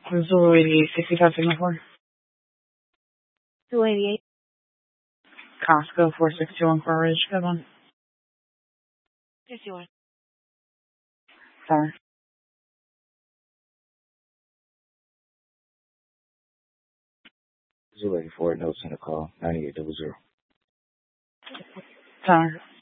Zulu 88, 65 Singapore. 288. Costco 4621 Car Ridge. Good one. 51. Sorry. Zulu 84, no center call, 9800. Sorry.